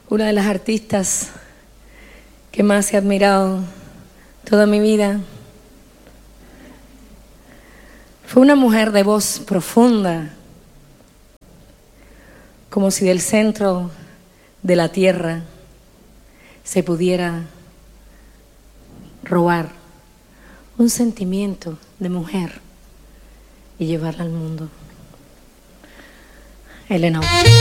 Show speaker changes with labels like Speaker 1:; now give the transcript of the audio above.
Speaker 1: una de las artistas que más he admirado toda mi vida. Fue una mujer de voz profunda, como si del centro de la tierra se pudiera robar un sentimiento de mujer y llevarla al mundo. Elena.